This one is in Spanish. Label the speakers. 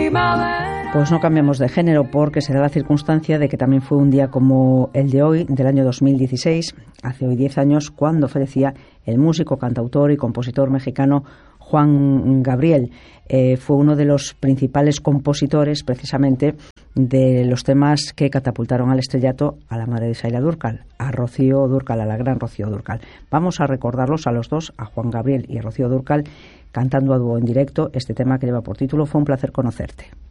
Speaker 1: Pues no cambiamos de género porque se da la circunstancia de que también fue un día como el de hoy, del año 2016, hace hoy 10 años, cuando fallecía el músico, cantautor y compositor mexicano Juan Gabriel. Fue uno de los principales compositores, precisamente, de los temas que catapultaron al estrellato a la madre de Saila Dúrcal, a Rocío Dúrcal, a la gran Rocío Dúrcal. Vamos a recordarlos a los dos, a Juan Gabriel y a Rocío Dúrcal, cantando a dúo en directo este tema que lleva por título Fue un placer conocerte.